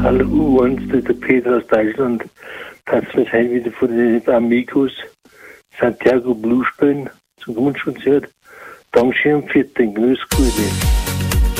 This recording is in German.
alle U1, der Peter aus Deutschland, hat mir sein wieder von den Amigos Santiago Blues spielen zum Wunschkonzert. Dankeschön für den Grüß, Gute.